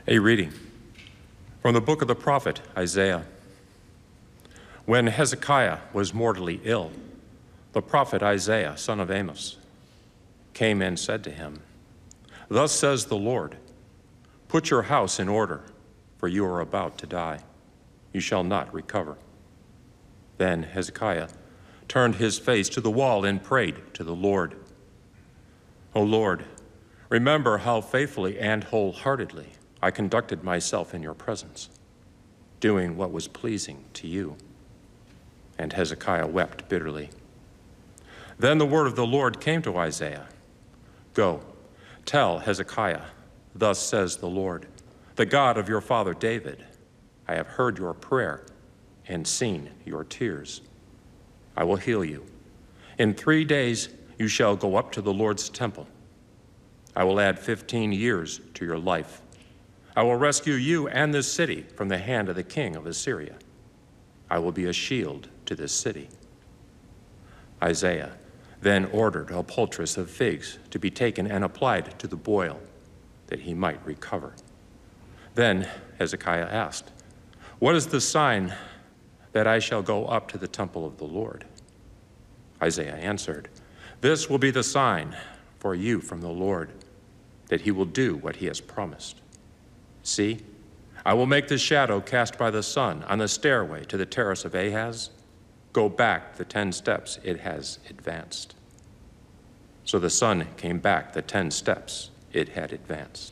A reading from the book of the prophet Isaiah. When Hezekiah was mortally ill, the prophet Isaiah, son of Amos, came and said to him, "Thus says the Lord, put your house in order, for you are about to die. You shall not recover." Then Hezekiah turned his face to the wall and prayed to the Lord. "O Lord, remember how faithfully and wholeheartedly I conducted myself in your presence, doing what was pleasing to you." And Hezekiah wept bitterly. Then the word of the Lord came to Isaiah. "Go, tell Hezekiah, thus says the Lord, the God of your father David, I have heard your prayer and seen your tears. I will heal you. In 3 days you shall go up to the Lord's temple. I will add 15 years to your life. I will rescue you and this city from the hand of the king of Assyria. I will be a shield to this city." Isaiah then ordered a poultice of figs to be taken and applied to the boil, that he might recover. Then Hezekiah asked, "What is the sign that I shall go up to the temple of the Lord?" Isaiah answered, "This will be the sign for you from the Lord, that he will do what he has promised. See, I will make the shadow cast by the sun on the stairway to the terrace of Ahaz go back the 10 steps it has advanced." So the sun came back the 10 steps it had advanced.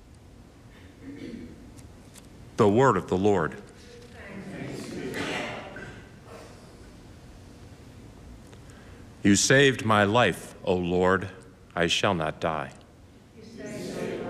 The word of the Lord. You saved my life, O Lord, I shall not die.